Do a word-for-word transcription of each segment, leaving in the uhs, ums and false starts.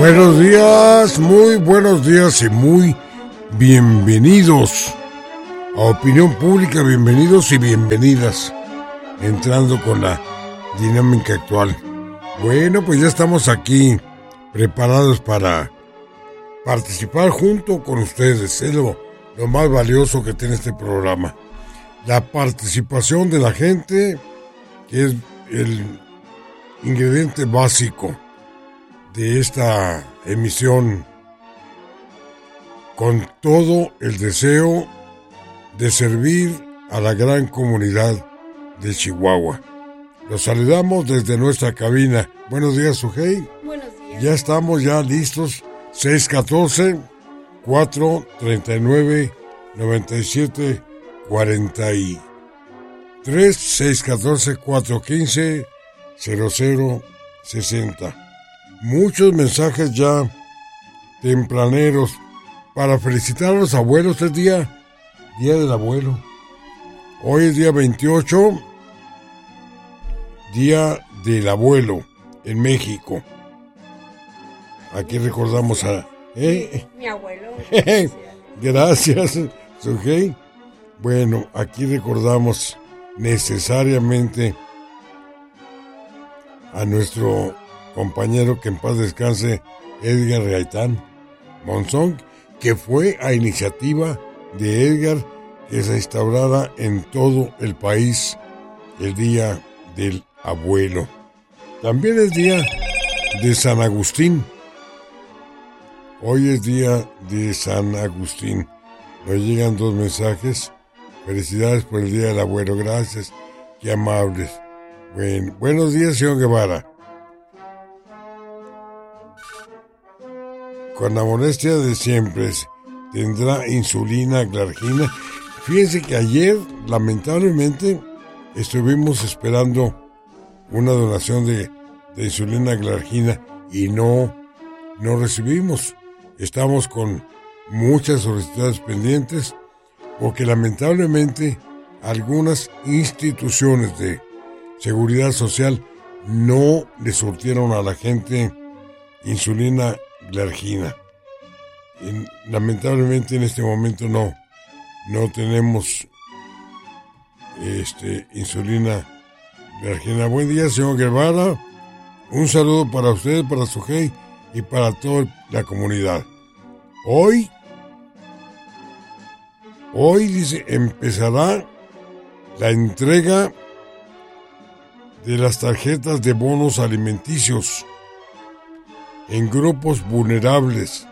Buenos días, muy buenos días y muy bienvenidos a Opinión Pública, bienvenidos y bienvenidas, entrando con la dinámica actual. Bueno, pues ya estamos aquí preparados para participar junto con ustedes, es lo, lo más valioso que tiene este programa. La participación de la gente, que es el ingrediente básico de esta emisión, con todo el deseo de servir a la gran comunidad de Chihuahua. Los saludamos desde nuestra cabina. Buenos días, Sujei. Buenos días. Ya estamos ya listos. seis uno cuatro, cuatro tres nueve, nueve siete cuatro tres, seis uno cuatro, cuatro uno cinco, cero cero seis cero. Muchos mensajes ya tempraneros para felicitar a los abuelos. Es día, día del abuelo. Hoy es día veintiocho, día del abuelo en México. Aquí recordamos a... ¿eh? Mi abuelo. Gracias, Sujei. Bueno, aquí recordamos necesariamente a nuestro compañero, que en paz descanse, Edgar Gaitán Monzón, que fue a iniciativa de Edgar que se instaurara en todo el país el Día del Abuelo. También es día de San Agustín. Hoy es día de San Agustín. Nos llegan dos mensajes. Felicidades por el Día del Abuelo. Gracias. Qué amables. Bueno, buenos días, señor Guevara. Con la molestia de siempre, tendrá insulina glargina. Fíjense que ayer, lamentablemente, estuvimos esperando una donación de, de insulina glargina y no, no recibimos. Estamos con muchas solicitudes pendientes porque lamentablemente algunas instituciones de seguridad social no le surtieron a la gente insulina glargina. Y, lamentablemente en este momento no, no tenemos este, insulina glargina. Buen día, señor Guevara. Un saludo para usted, para Sujei y para toda la comunidad. Hoy, hoy dice, empezará la entrega de las tarjetas de bonos alimenticios en grupos vulnerables.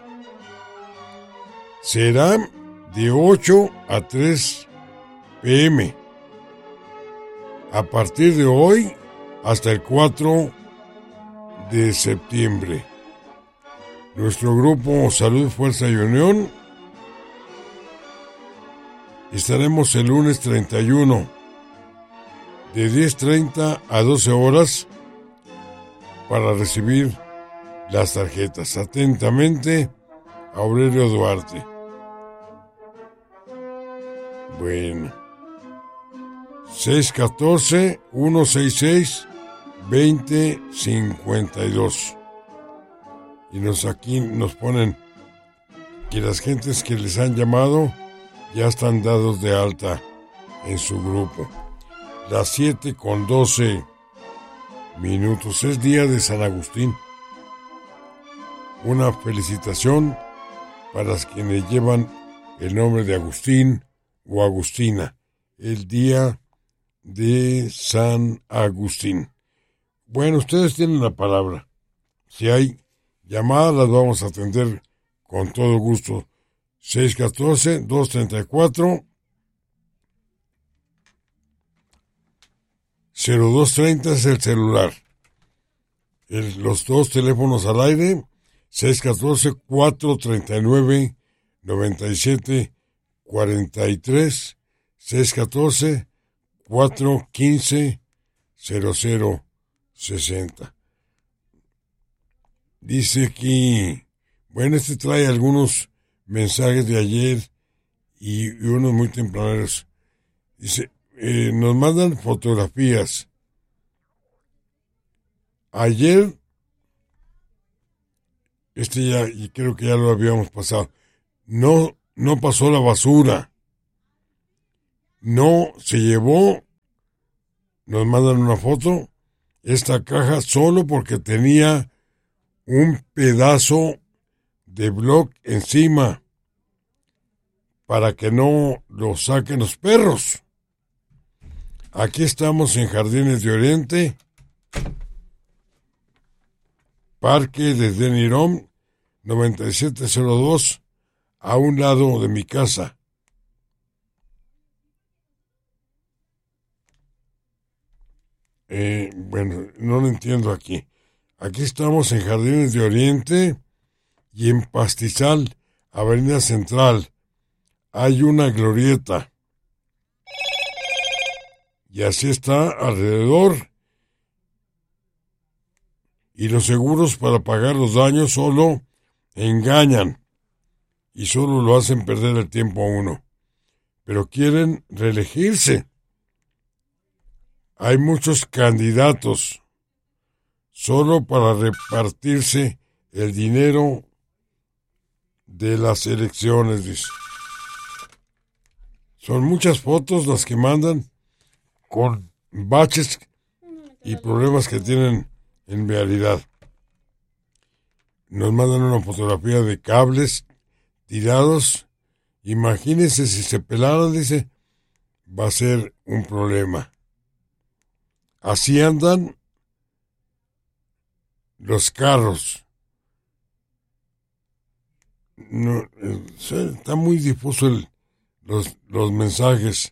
Será de ocho a tres pe eme. A partir de hoy hasta el cuatro de septiembre. Nuestro grupo Salud, Fuerza y Unión estaremos el lunes treinta y uno de diez treinta a doce horas para recibir las tarjetas. Atentamente, Aurelio Duarte. Bueno. seis uno cuatro, uno seis seis, dos cero cinco dos. Y nos aquí nos ponen que las gentes que les han llamado ya están dados de alta en su grupo. Las siete con doce minutos. Es día de San Agustín. Una felicitación para quienes llevan el nombre de Agustín o Agustina. El día de San Agustín. Bueno, ustedes tienen la palabra. Si hay llamadas, las vamos a atender con todo gusto. seis uno cuatro, dos tres cuatro, cero dos tres cero es el celular. El, los dos teléfonos al aire, seis uno cuatro, cuatro tres nueve, nueve siete cuatro tres, seis uno cuatro, cuatro uno cinco, cero cero seis cero. Dice aquí, bueno, este trae algunos mensajes de ayer y, y unos muy tempraneros. Dice, eh, nos mandan fotografías. Ayer Este ya, y creo que ya lo habíamos pasado. No, no pasó la basura. No se llevó, nos mandan una foto, esta caja solo porque tenía un pedazo de bloc encima para que no lo saquen los perros. Aquí estamos en Jardines de Oriente, Parque de Denirón, noventa y siete cero dos, a un lado de mi casa. Eh, bueno, no lo entiendo aquí. Aquí estamos en Jardines de Oriente y en Pastizal, Avenida Central. Hay una glorieta. Y así está alrededor. Y los seguros para pagar los daños solo engañan. Y solo lo hacen perder el tiempo a uno. Pero quieren reelegirse. Hay muchos candidatos solo para repartirse el dinero de las elecciones, dice. Son muchas fotos las que mandan con baches y problemas que tienen en realidad. Nos mandan una fotografía de cables tirados. Imagínense si se pelaran, dice, va a ser un problema. Así andan los carros. No, eh, está muy difuso el, los, los mensajes.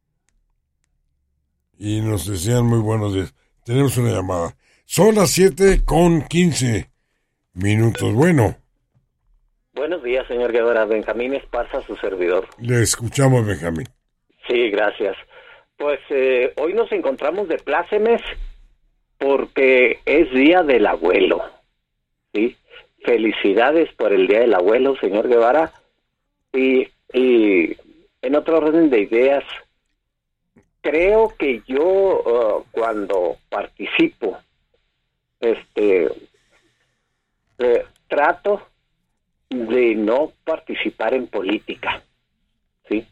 Y nos decían muy buenos días. Tenemos una llamada. Son las siete con quince minutos. Bueno. Buenos días, señor Guevara. Benjamín Esparza, su servidor. Le escuchamos, Benjamín. Sí, gracias. Pues eh, hoy nos encontramos de plácemes porque es Día del Abuelo. ¿Sí? Felicidades por el Día del Abuelo, señor Guevara. Y, y en otro orden de ideas, creo que yo uh, cuando participo, este, eh, trato de no participar en política, ¿sí?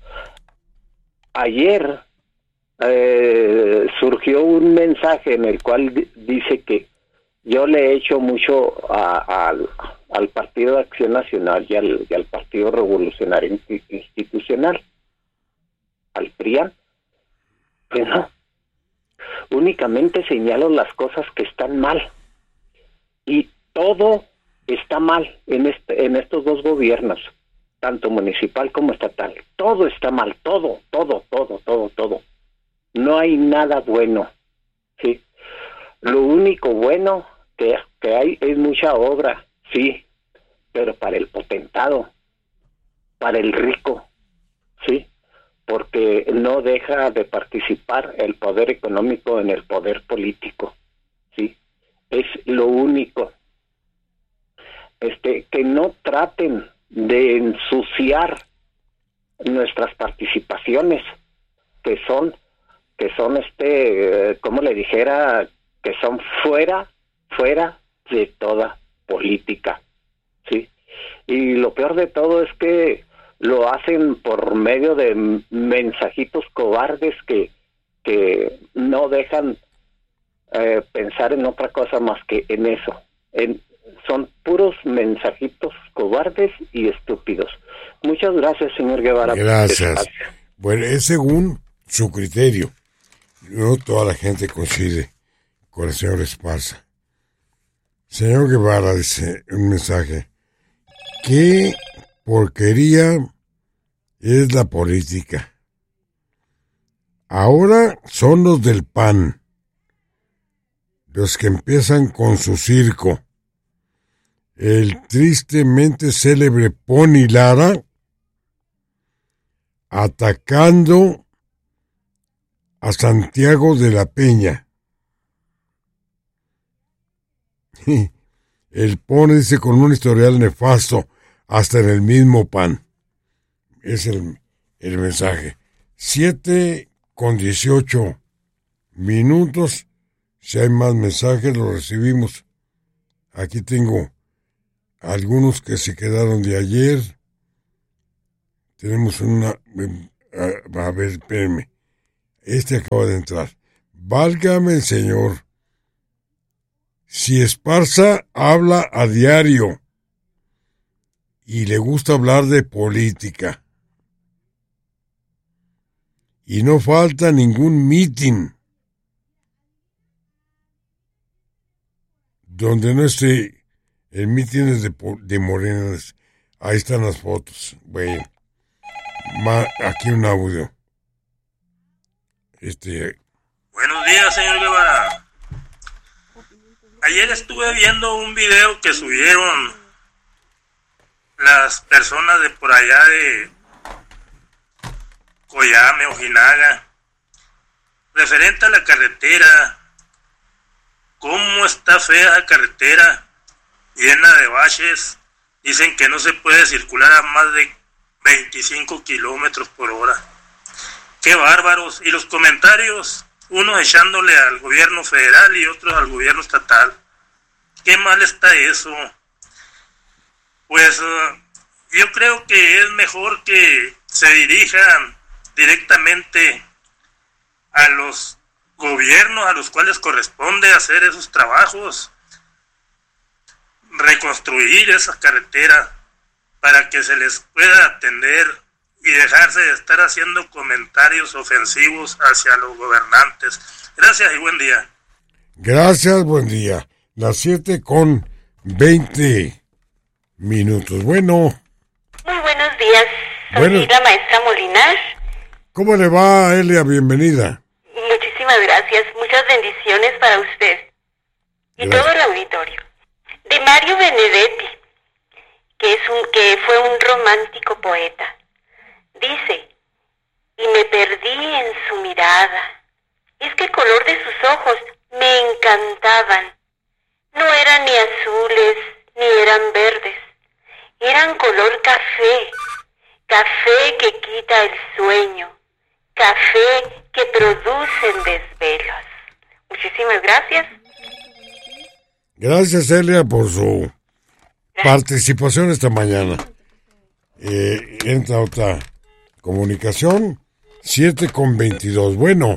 Ayer eh, surgió un mensaje en el cual d- dice que yo le he hecho mucho a, a, al Partido de Acción Nacional y al, y al Partido Revolucionario Institucional, al P R I A N. Pues no, únicamente señalo las cosas que están mal y todo está mal en este, en estos dos gobiernos, tanto municipal como estatal. Todo está mal, todo, todo, todo, todo, todo. No hay nada bueno, ¿sí? Lo único bueno que, que hay es mucha obra, sí, pero para el potentado, para el rico, ¿sí? Porque no deja de participar el poder económico en el poder político, ¿sí? Es lo único. Este, que no traten de ensuciar nuestras participaciones, que son, que son este, como le dijera, que son fuera, fuera de toda política, ¿sí? Y lo peor de todo es que lo hacen por medio de mensajitos cobardes que, que no dejan eh, pensar en otra cosa más que en eso. En, son puros mensajitos cobardes y estúpidos. Muchas gracias, señor Guevara. Gracias. Bueno, es según su criterio. No toda la gente coincide con el señor Esparza. Señor Guevara dice un mensaje. ¿Qué porquería es la política? Ahora son los del P A N, los que empiezan con su circo. El tristemente célebre Pony Lara atacando a Santiago de la Peña. El Pony dice con un historial nefasto hasta en el mismo P A N. Es el, el mensaje. Siete con dieciocho minutos. Si hay más mensajes, los recibimos. Aquí tengo algunos que se quedaron de ayer. Tenemos una... A, a ver, espérenme. Este acaba de entrar. Válgame el Señor. Si Esparza habla a diario y le gusta hablar de política y no falta ningún mitin donde no esté el mitin es de, de Morena. Ahí están las fotos. Bueno, Ma, aquí un audio. Este. Buenos días, señor Guevara. Ayer estuve viendo un video que subieron las personas de por allá de Coyame, Ojinaga, referente a la carretera. Cómo está fea la carretera, llena de baches. Dicen que no se puede circular a más de veinticinco kilómetros por hora. ¡Qué bárbaros! Y los comentarios, unos echándole al gobierno federal y otros al gobierno estatal. ¡Qué mal está eso! Pues uh, yo creo que es mejor que se dirijan directamente a los gobiernos a los cuales corresponde hacer esos trabajos, reconstruir esa carretera para que se les pueda atender y dejarse de estar haciendo comentarios ofensivos hacia los gobernantes. Gracias y buen día. Gracias, buen día. Las siete con veinte minutos. Bueno. Muy buenos días. Soy Bueno. la maestra Molinar. ¿Cómo le va, Elia? Bienvenida. Muchísimas gracias. Muchas bendiciones para usted y Gracias. todo el auditorio. De Mario Benedetti, que, es un, que fue un romántico poeta. Dice, y me perdí en su mirada. Es que el color de sus ojos me encantaban. No eran ni azules, ni eran verdes. Eran color café. Café que quita el sueño. Café que producen desvelos. Muchísimas gracias. Gracias, Elia, por su participación esta mañana. Eh, entra otra comunicación. siete con veintidós. Bueno.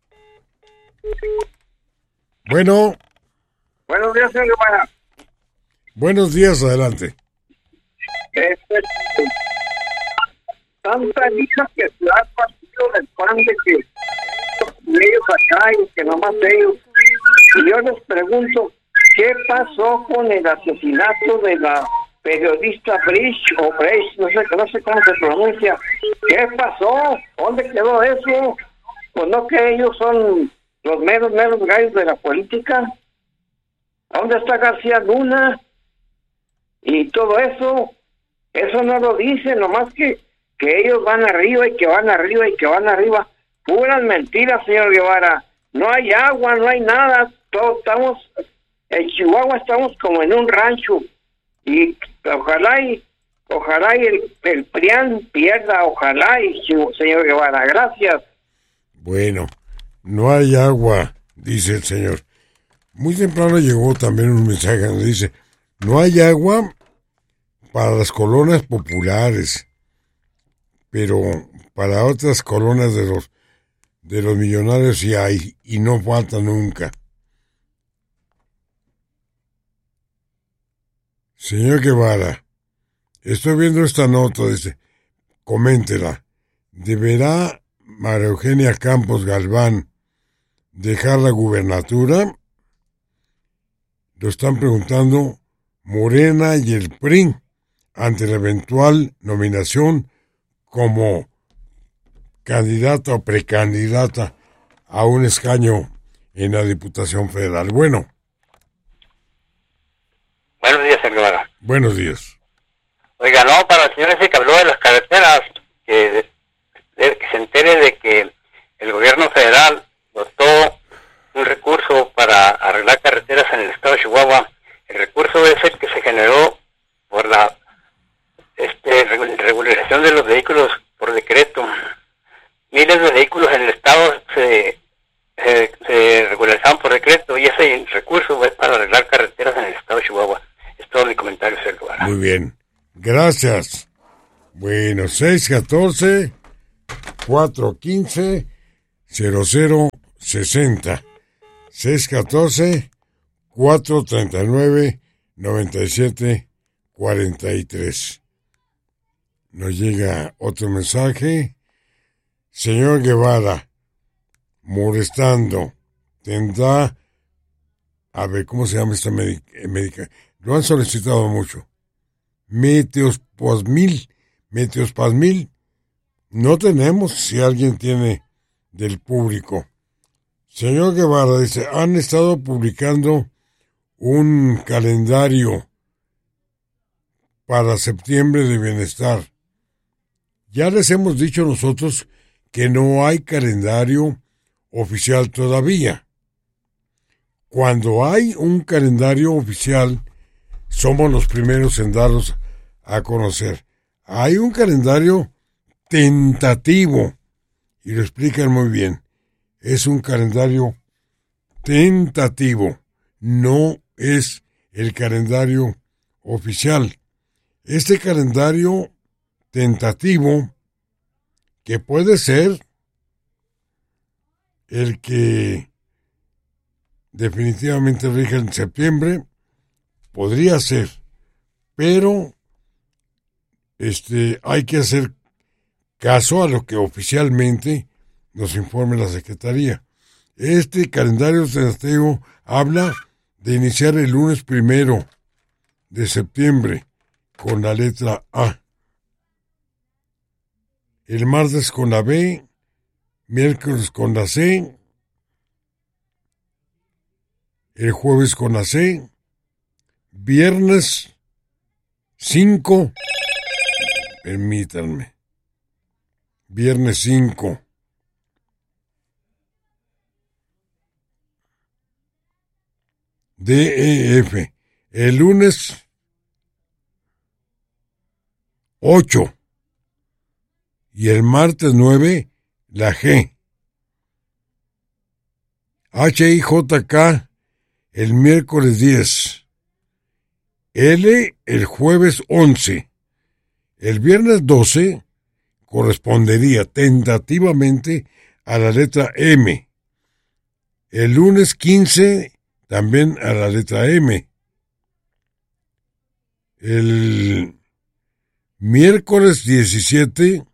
Bueno. Buenos días, señor Guevara. Buenos días, adelante. Este, tanta hija que se ha partido del pan de que ellos acá y que nomás ellos. Y yo les pregunto, ¿qué pasó con el asesinato de la periodista Bridge o Bridge, no sé, no sé cómo se pronuncia? ¿Qué pasó? ¿Dónde quedó eso? Pues no que ellos son los meros, meros gallos de la política. ¿Dónde está García Luna? Y todo eso, eso no lo dicen, nomás que, que ellos van arriba y que van arriba y que van arriba. Puras mentiras, señor Guevara. No hay agua, no hay nada. Todos estamos, en Chihuahua estamos como en un rancho. Y ojalá y, ojalá y el, el P R I A N pierda, ojalá y, señor Guevara. Gracias. Bueno, no hay agua, dice el señor. Muy temprano llegó también un mensaje donde dice, no hay agua para las colonias populares, pero para otras colonias de los de los millonarios sí hay, y no falta nunca. Señor Guevara, estoy viendo esta nota, dice, coméntela. ¿Deberá María Eugenia Campos Galván dejar la gubernatura? Lo están preguntando Morena y el P R I ante la eventual nominación como candidata o precandidata a un escaño en la Diputación Federal. Bueno. Buenos días, señor Guevara. Buenos días. Oiga, no, para el señor ese que habló de las carreteras, que, de, que se entere de que el gobierno federal dotó un recurso para arreglar carreteras en el estado de Chihuahua. El recurso es el que se generó por la este, regularización de los vehículos por decreto. Miles de vehículos en el estado se, se, se regularizaron por decreto y ese recurso es para arreglar carreteras en el estado de Chihuahua. Es todo mi comentario, señor Guevara. Muy bien. Gracias. Bueno, seis uno cuatro, cuatro uno cinco, cero cero seis cero. seis uno cuatro, cuatro tres nueve, nueve siete cuatro tres. Nos llega otro mensaje. Señor Guevara, molestando, tendrá, a ver, ¿cómo se llama esta médica? Lo han solicitado mucho. Meteospasmil, Meteospasmil, no tenemos, si alguien tiene del público. Señor Guevara dice, han estado publicando un calendario para septiembre de bienestar. Ya les hemos dicho nosotros que no hay calendario oficial todavía. Cuando hay un calendario oficial, somos los primeros en darlos a conocer. Hay un calendario tentativo, y lo explican muy bien. Es un calendario tentativo, no es el calendario oficial. Este calendario tentativo, que puede ser el que definitivamente rige en septiembre, podría ser, pero este hay que hacer caso a lo que oficialmente nos informe la Secretaría. Este calendario tentativo habla de iniciar el lunes primero de septiembre con la letra A, el martes con la B, miércoles con la C, el jueves con la C, viernes cinco, permítanme, viernes cinco, D, E, F, el lunes ocho, y el martes nueve, la G, H, I, J, K, el miércoles diez, L el jueves once, el viernes doce correspondería tentativamente a la letra M, el lunes quince también a la letra M, el miércoles diecisiete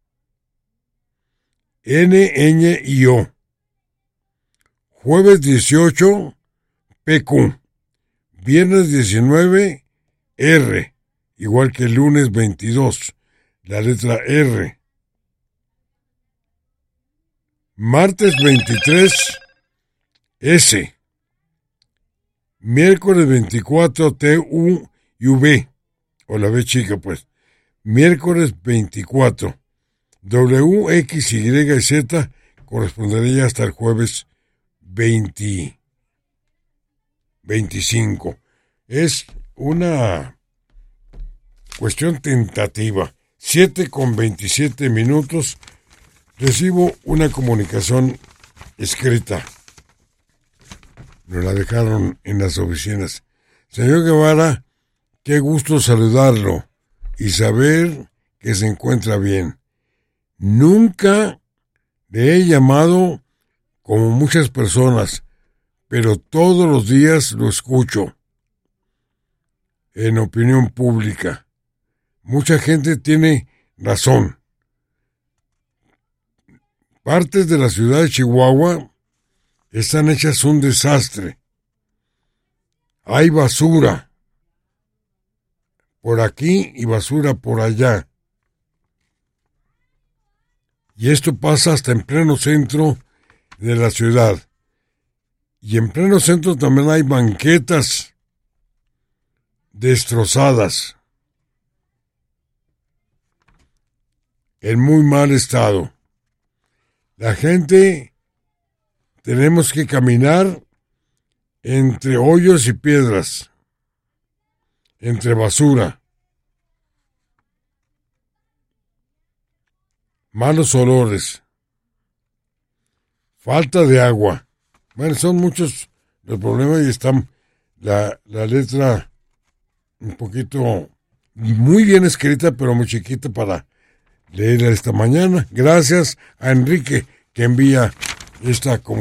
N, Ñ y O, jueves dieciocho P Q, viernes diecinueve, R, igual que el lunes veintidós, la letra R. Martes veintitrés, S. Miércoles veinticuatro, T, U y V, o la V chica pues. Miércoles veinticuatro, W, X, Y y Z correspondería hasta el jueves veinte. veinticinco. Es una cuestión tentativa. siete con veintisiete minutos. Recibo una comunicación escrita. Nos la dejaron en las oficinas. Señor Guevara, qué gusto saludarlo y saber que se encuentra bien. Nunca le he llamado como muchas personas, pero todos los días lo escucho en opinión pública. Mucha gente tiene razón. Partes de la ciudad de Chihuahua están hechas un desastre. Hay basura por aquí y basura por allá. Y esto pasa hasta en pleno centro de la ciudad. Y en pleno centro también hay banquetas destrozadas, en muy mal estado. La gente tenemos que caminar entre hoyos y piedras, entre basura, malos olores, falta de agua. Bueno, son muchos los problemas y están la, la letra un poquito muy bien escrita, pero muy chiquita para leer esta mañana. Gracias a Enrique que envía esta